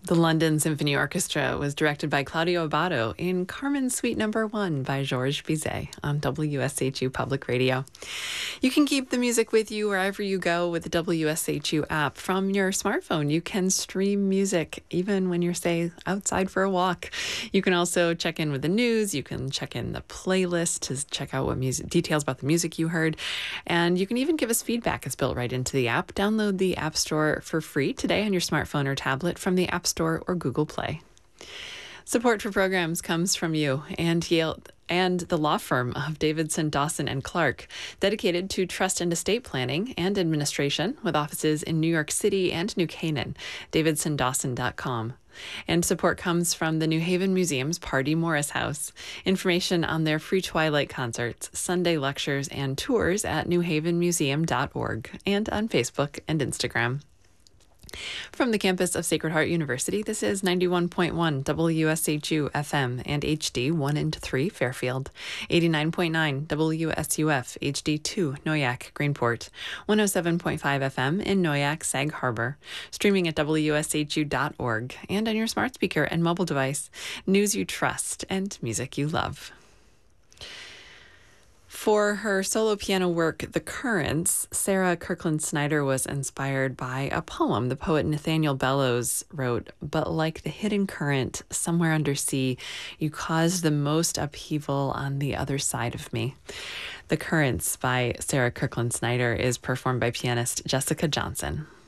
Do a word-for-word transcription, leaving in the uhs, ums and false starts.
The London Symphony Orchestra was directed by Claudio Abbado in Carmen Suite Number One by Georges Bizet on W S H U Public Radio. You can keep the music with you wherever you go with the W S H U app. From your smartphone, you can stream music even when you're, say, outside for a walk. You can also check in with the news. You can check in the playlist to check out what music details about the music you heard. And you can even give us feedback. It's built right into the app. Download the App Store for free today on your smartphone or tablet from the App Store or Google Play. Support for programs comes from you and Yale and the law firm of Davidson, Dawson and Clark, dedicated to trust and estate planning and administration with offices in New York City and New Canaan, davidson dawson dot com. And support comes from the New Haven Museum's Pardee Morris House. Information on their free Twilight concerts, Sunday lectures, and tours at new haven museum dot org and on Facebook and Instagram. From the campus of Sacred Heart University, this is ninety-one point one W S H U F M and H D one and three Fairfield, eighty-nine point nine W S U F H D two Noyak Greenport, one oh seven point five F M in Noyak Sag Harbor, streaming at W S H U dot org and on your smart speaker and mobile device. News you trust and music you love. For her solo piano work, The Currents, Sarah Kirkland Snyder was inspired by a poem the poet Nathaniel Bellows wrote. But like the hidden current somewhere under sea, you caused the most upheaval on the other side of me. The Currents by Sarah Kirkland Snyder is performed by pianist Jessica Johnson.